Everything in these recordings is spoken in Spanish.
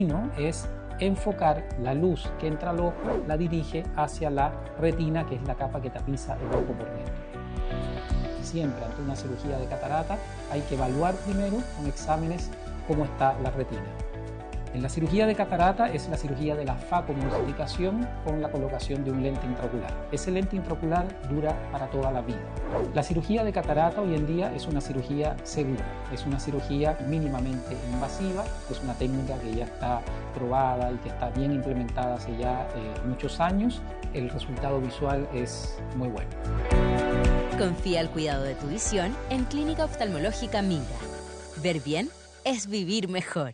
Es enfocar la luz que entra al ojo, la dirige hacia la retina, que es la capa que tapiza el ojo por dentro. Siempre ante una cirugía de catarata hay que evaluar primero con exámenes cómo está la retina. En la cirugía de catarata es la cirugía de la facomulsificación con la colocación de un lente intraocular. Ese lente intraocular dura para toda la vida. La cirugía de catarata hoy en día es una cirugía segura, es una cirugía mínimamente invasiva, es una técnica que ya está probada y que está bien implementada hace ya muchos años. El resultado visual es muy bueno. Confía el cuidado de tu visión en Clínica Oftalmológica Minga. Ver bien es vivir mejor.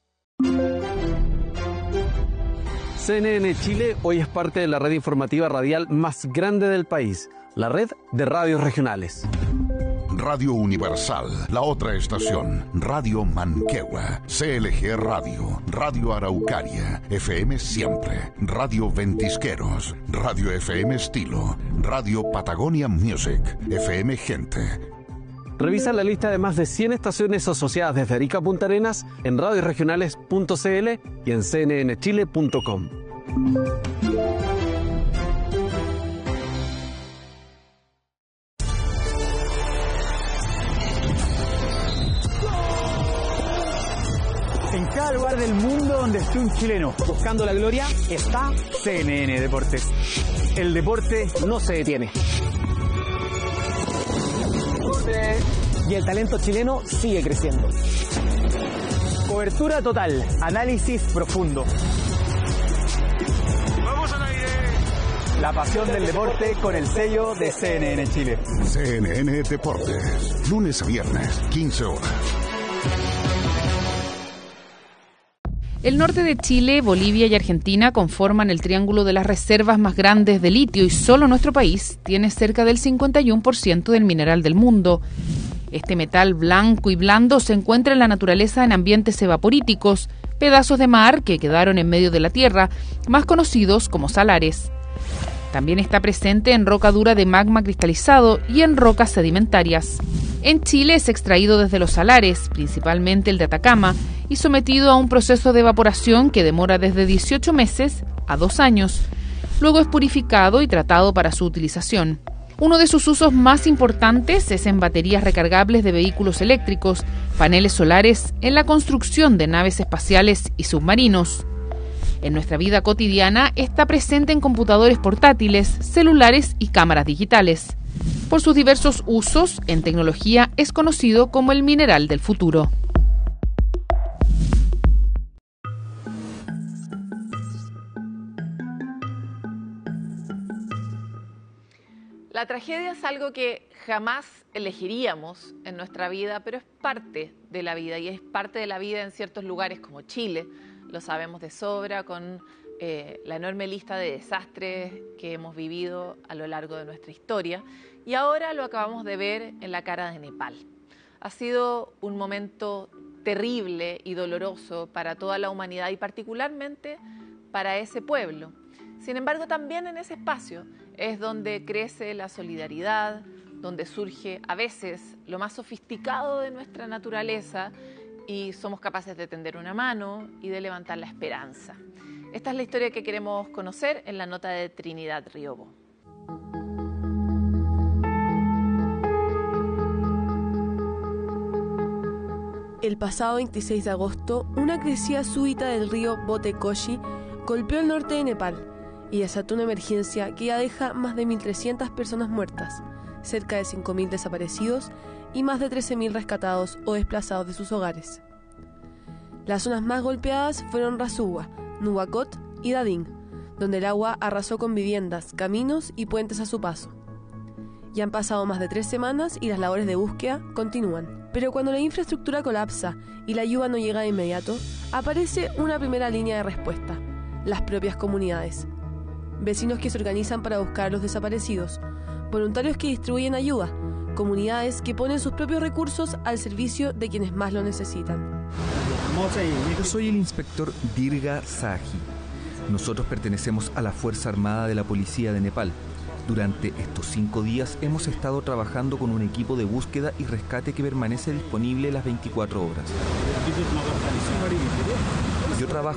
CNN Chile hoy es parte de la red informativa radial más grande del país, la red de radios regionales. Radio Universal, la otra estación, Radio Manquehue, CLG Radio, Radio Araucaria, FM Siempre, Radio Ventisqueros, Radio FM Estilo, Radio Patagonia Music, FM Gente. Revisa la lista de más de 100 estaciones asociadas desde Arica a Punta Arenas en radioregionales.cl y en cnnchile.com. En cada lugar del mundo donde esté un chileno buscando la gloria está CNN Deportes. El deporte no se detiene. Y el talento chileno sigue creciendo. Cobertura total, análisis profundo. ¡Vamos al aire! La pasión del deporte con el sello de CNN Chile. CNN Deportes, lunes a viernes, 15 horas. El norte de Chile, Bolivia y Argentina conforman el triángulo de las reservas más grandes de litio y solo nuestro país tiene cerca del 51% del mineral del mundo. Este metal blanco y blando se encuentra en la naturaleza en ambientes evaporíticos, pedazos de mar que quedaron en medio de la tierra, más conocidos como salares. También está presente en roca dura de magma cristalizado y en rocas sedimentarias. En Chile es extraído desde los salares, principalmente el de Atacama, y sometido a un proceso de evaporación que demora desde 18 meses a 2 años. Luego es purificado y tratado para su utilización. Uno de sus usos más importantes es en baterías recargables de vehículos eléctricos, paneles solares, en la construcción de naves espaciales y submarinos. En nuestra vida cotidiana está presente en computadores portátiles, celulares y cámaras digitales. Por sus diversos usos en tecnología es conocido como el mineral del futuro. La tragedia es algo que jamás elegiríamos en nuestra vida, pero es parte de la vida y es parte de la vida en ciertos lugares como Chile. Lo sabemos de sobra con la enorme lista de desastres que hemos vivido a lo largo de nuestra historia y ahora lo acabamos de ver en la cara de Nepal. Ha sido un momento terrible y doloroso para toda la humanidad y particularmente para ese pueblo. Sin embargo, también en ese espacio es donde crece la solidaridad, donde surge a veces lo más sofisticado de nuestra naturaleza y somos capaces de tender una mano y de levantar la esperanza. Esta es la historia que queremos conocer en la nota de Trinidad Riobo. El pasado 26 de agosto, una crecida súbita del río Botekoshi golpeó el norte de Nepal y desató una emergencia que ya deja más de 1.300 personas muertas, cerca de 5.000 desaparecidos y más de 13.000 rescatados o desplazados de sus hogares. Las zonas más golpeadas fueron Rasuwa, Nuwakot y Dading, donde el agua arrasó con viviendas, caminos y puentes a su paso. Ya han pasado más de 3 semanas y las labores de búsqueda continúan. Pero cuando la infraestructura colapsa y la ayuda no llega de inmediato, aparece una primera línea de respuesta: las propias comunidades. Vecinos que se organizan para buscar a los desaparecidos, voluntarios que distribuyen ayuda, comunidades que ponen sus propios recursos al servicio de quienes más lo necesitan. Yo soy el inspector Dirga Sahi. Nosotros pertenecemos a la Fuerza Armada de la Policía de Nepal. Durante estos 5 días hemos estado trabajando con un equipo de búsqueda y rescate que permanece disponible las 24 horas. Yo trabajo